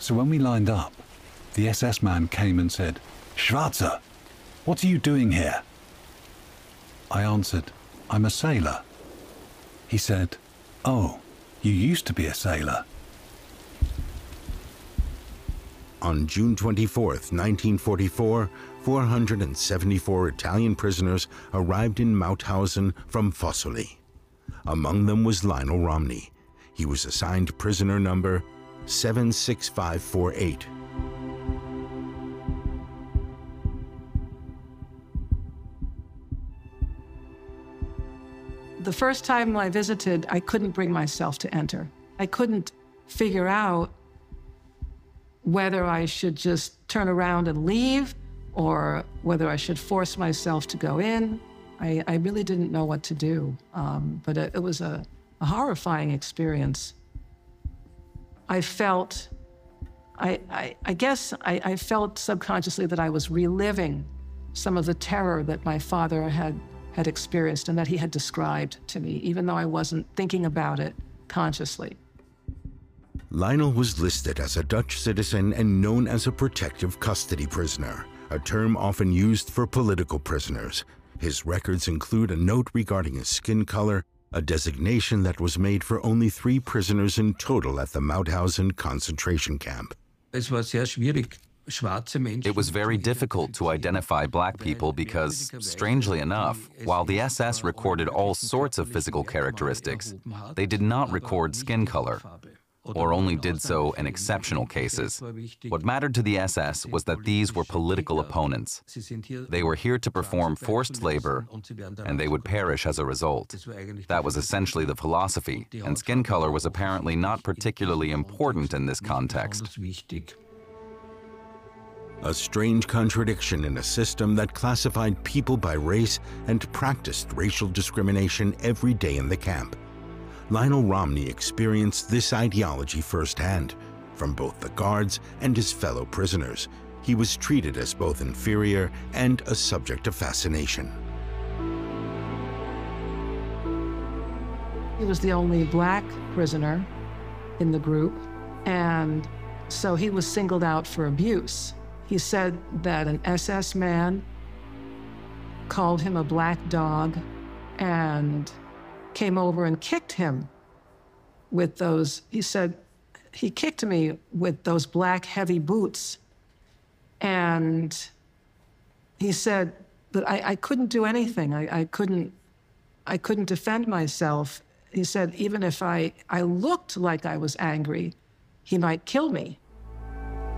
So when we lined up, the SS man came and said, "Schwarzer, what are you doing here?" I answered, "I'm a sailor." He said, "Oh, you used to be a sailor." On June 24, 1944, 474 Italian prisoners arrived in Mauthausen from Fossoli. Among them was Lionel Romney. He was assigned prisoner number 76548. The first time I visited, I couldn't bring myself to enter. I couldn't figure out whether I should just turn around and leave or whether I should force myself to go in. I really didn't know what to do, but it was a horrifying experience. I felt, I guess I felt subconsciously that I was reliving some of the terror that my father had experienced and that he had described to me, even though I wasn't thinking about it consciously. Lionel was listed as a Dutch citizen and known as a protective custody prisoner, a term often used for political prisoners. His records include a note regarding his skin color, a designation that was made for only 3 prisoners in total at the Mauthausen concentration camp. It was very difficult to identify black people because, strangely enough, while the SS recorded all sorts of physical characteristics, they did not record skin color, or only did so in exceptional cases. What mattered to the SS was that these were political opponents. They were here to perform forced labor, and they would perish as a result. That was essentially the philosophy, and skin color was apparently not particularly important in this context. A strange contradiction in a system that classified people by race and practiced racial discrimination every day in the camp. Lionel Romney experienced this ideology firsthand, from both the guards and his fellow prisoners. He was treated as both inferior and a subject of fascination. He was the only black prisoner in the group, and so he was singled out for abuse. He said that an SS man called him a black dog and came over and kicked him with those, he said, he kicked me with those black heavy boots. And he said that I couldn't do anything. I couldn't defend myself. He said, even if I looked like I was angry, he might kill me.